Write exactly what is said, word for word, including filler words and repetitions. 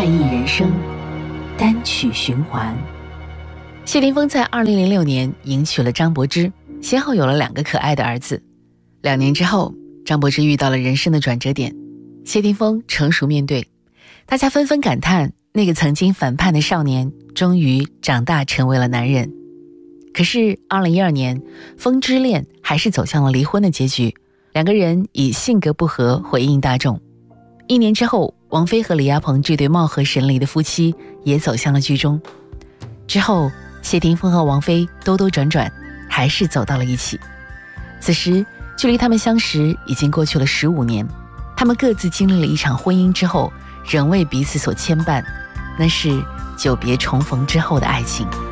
忆人生，单曲循环。 谢霆锋在二零零六年迎娶了张柏芝，先后有了两个可爱的儿子。两年之后，张柏芝遇到了人生的转折点，谢霆锋成熟面对，大家纷纷感叹那个曾经反叛的少年终于长大成为了男人。可是二零一二年，风之恋还是走向了离婚的结局，两个人以性格不合回应大众。一年之后，王菲和李亚鹏这对貌合神离的夫妻也走向了剧终。之后，谢霆锋和王菲兜兜转转，还是走到了一起。此时，距离他们相识已经过去了十五年，他们各自经历了一场婚姻之后，仍为彼此所牵绊，那是久别重逢之后的爱情。